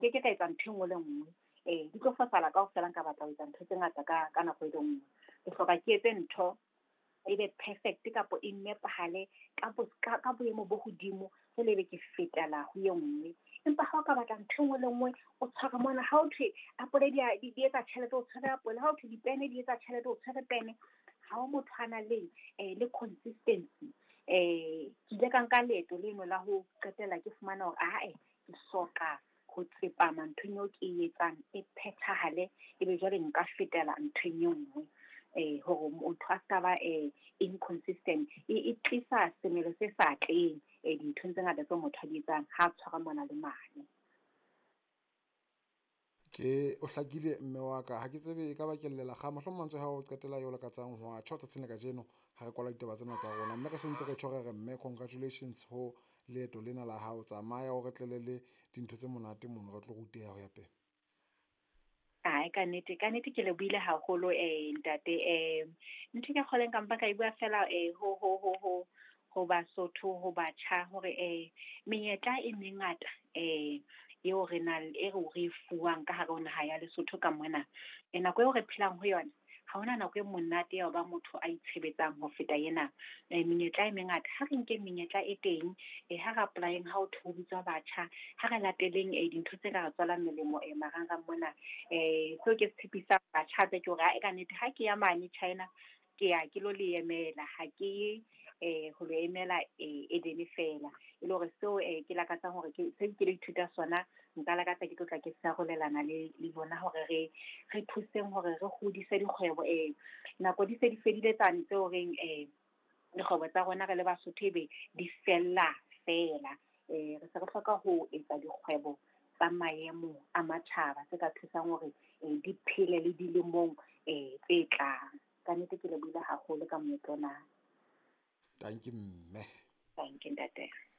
ke ka etsa ntho nngwe le nngwe di tlo fasala kaofela nka batla ho etsa ntho tse ngata ka nako e le nngwe ke hloka ke etse ntho e be perfect kapo e nepahale ka boemo bo hodimo ho lebe ke fetela ho ye nngwe empa ha o ka batla ntho nngwe le nngwe o tshwara mona ha o thwe apole di etsa tjhelete o tshware apole ha o thwe dipene di etsa tjhelete o tshware pene ha o motho ana le consistency ke ile ka nka leeto leno la ho qetela ke fumana hore ke soka ho tsepama nthong eo ke e etsang e phethahale ebe jwale nka fetela nthong e nngwe hore motho a ska ba inconsistent e tlisa semelo se sa tleng dinthong tse ngata tse motho a di etsang ha tshwara mona le mane. Ke o hlakile mme wa ka ha ke tsebe e ka ba kellela ga mohlomong ha o qetela yo le ka tsang ho a tshotsa tsene ka jeno ha re kwala ditaba tsena tsa rona mme re sentse re tshware mme congratulations ho leeto lena la hao tsamaya o re tlelele dintho tse monate mono re tlo ruteha ho ya pe. Ka nnete ke le buile haholo ntate ntho ke kgoleng ka mpa ka bua fela ho Basotho ho batjha hore menyetla e mengata eo re fuwang ka hare ho naha ya Lesotho ka mona nako eo re phelang ho yona ha hona nako e monate ya ba motho a itshebetsang ho feta yena menyetla e mengata ha re nke menyetla e teng ha re applyeng ha o thobitswa batjha ha re lateleng dintho tse ka re tswalang melemo marangrang mona so ke tshepisa batjha tse ke hore ka nnete ha ke ya mane China ke ya ke lo le emela ha ke ho le emela Eden fela e le hore seo ke lakatsang hore ke le ithuta sona nka lakatsa ke tlotla ke sarolelana le bona hore re thuseng hore re hodise dikgwebo nako di se di fedile tsane tseo reng dikgwebo tsa rona re le Basotho ebe di fella fela re se re hloka ho etsa dikgwebo tsa maemo a matjhaba tse ka thusang hore di phele le dilemong tse tlang ka nnete ke le buile haholo ka moetlong na. Thank you mme. Thank you ntate.